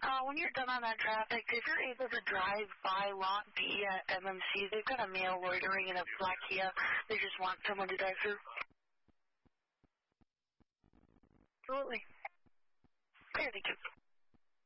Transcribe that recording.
When you're done on that traffic, if you're able to drive by Lot B at MMC, they've got a male loitering in a black Kia. They just want someone to drive through. Absolutely. Okay, thank you.